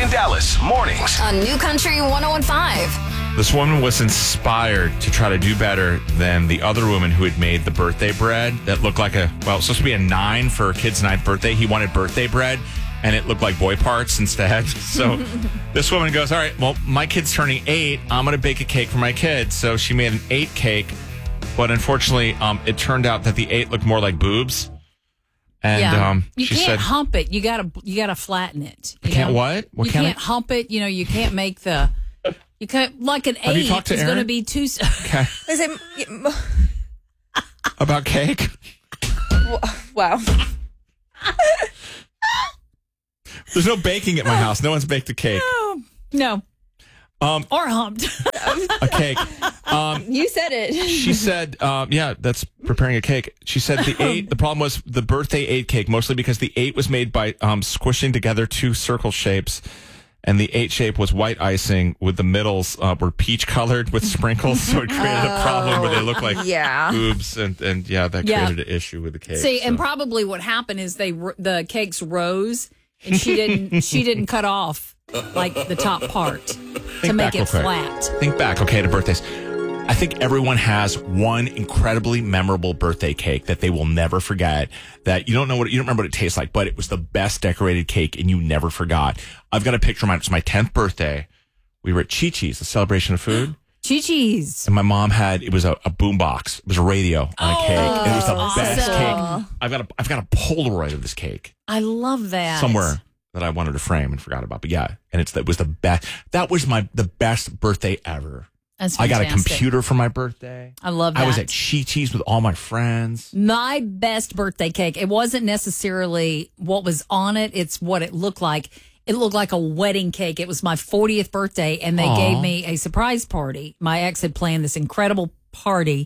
Dallas mornings on New Country 101.5. This woman was inspired to try to do better than the other woman who had made the birthday bread that looked like it was supposed to be a 9 for a kid's 9th birthday. He wanted birthday bread, and it looked like boy parts instead. So this woman goes, all right, well, my kid's turning 8. I'm going to bake a cake for my kid. So she made an 8 cake, but unfortunately, it turned out that the 8 looked more like boobs. And you she can't said, hump it. You gotta flatten it. I can't what? What you can't can't hump it. You know, you can't make the. You can't like an Have you 8 talked to is going to Aaron? be too. Okay. About cake? Wow. There's no baking at my house. No one's baked a cake. No. Or humped. A cake. You said it. She said, that's preparing a cake. She said the problem was the birthday 8 cake, mostly because the 8 was made by squishing together 2 circle shapes. And the 8 shape was white icing with the middles were peach colored with sprinkles. So it created a problem where they looked like boobs. And that created an issue with the cake. See, and probably what happened is the cakes rose and she didn't cut off like the top part to make it flat. Think back, okay, to birthdays. I think everyone has one incredibly memorable birthday cake that they will never forget. That you don't remember what it tastes like, but it was the best decorated cake, and you never forgot. I've got a picture of mine. It was my 10th birthday. We were at Chi-Chi's, a celebration of food. Chi-Chi's. And my mom it was a boom box. It was a radio on a cake. It was the best cake. I've got a Polaroid of this cake. I love that. Somewhere that I wanted to frame and forgot about. But yeah, and it was the best. That was the best birthday ever. That's I got a fantastic. computer for my birthday. I love that. I was at Chi-Chi's with all my friends. My best birthday cake, it wasn't necessarily what was on it. It's what it looked like. It looked like a wedding cake. It was my 40th birthday, and they gave me a surprise party. My ex had planned this incredible party,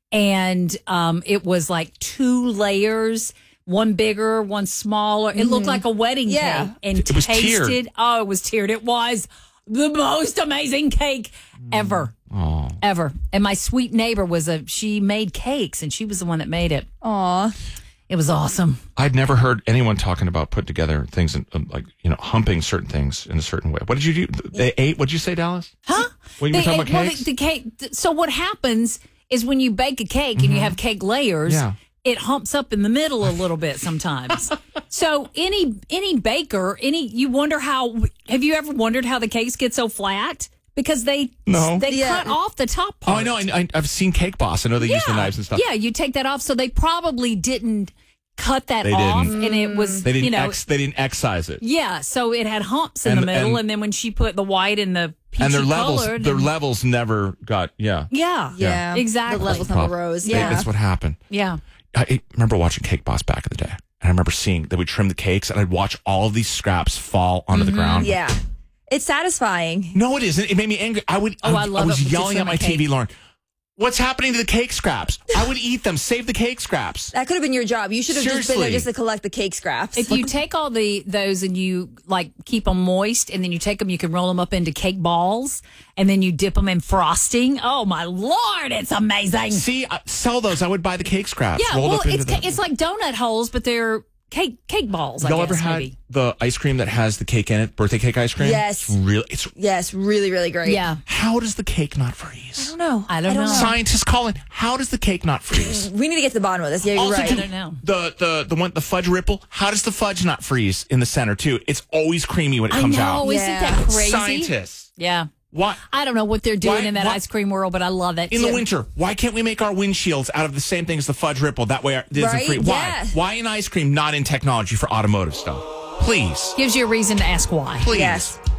and it was like 2 layers, one bigger, one smaller. It looked like a wedding cake. And it was tasted, tiered. it was tiered. It was the most amazing cake ever. Ever. And my sweet neighbor she made cakes, and she was the one that made it. Aw. It was awesome. I'd never heard anyone talking about putting together things and humping certain things in a certain way. What did you do? They ate. What did you say, Dallas? Huh? When you were talking about cakes? The cake. So what happens is when you bake a cake and you have cake layers, it humps up in the middle a little bit sometimes. So any baker, you wonder have you ever wondered how the cakes get so flat? Because they cut off the top part. Oh, I know. I've seen Cake Boss. I know they use the knives and stuff. Yeah, you take that off. So they probably didn't cut that off, and it was they didn't excise it. Yeah, so it had humps in the middle, and then when she put the white and the peachy and their levels never got Yeah. exactly. The levels never rose. Yeah. That's what happened. Yeah. I remember watching Cake Boss back in the day, and I remember seeing that we trim the cakes, and I'd watch all of these scraps fall onto the ground. Yeah. It's satisfying. No, it isn't. It made me angry. I was yelling at my TV, Lauren. What's happening to the cake scraps? I would eat them. Save the cake scraps. That could have been your job. You should have just been there just to collect the cake scraps. If you take all those and you keep them moist, and then you take them, you can roll them up into cake balls, and then you dip them in frosting. Oh my Lord, it's amazing. See, sell those. I would buy the cake scraps. Yeah, well, it's like donut holes, but they're cake balls. Y'all ever had the ice cream that has the cake in it? Birthday cake ice cream? Yes. It's really, really great. Yeah. How does the cake not freeze? I don't know. Scientists call it. How does the cake not freeze? We need to get to the bottom of this. Yeah, you're Also, right. I don't know. The fudge ripple. How does the fudge not freeze in the center too? It's always creamy when it comes out. Isn't that crazy? Scientists. Yeah. What? I don't know what they're doing in that ice cream world, but I love it. In the winter, why can't we make our windshields out of the same thing as the fudge ripple? That way it doesn't freeze. Why? Yeah. Why in ice cream, not in technology for automotive stuff? Please. Gives you a reason to ask why. Please. Yes.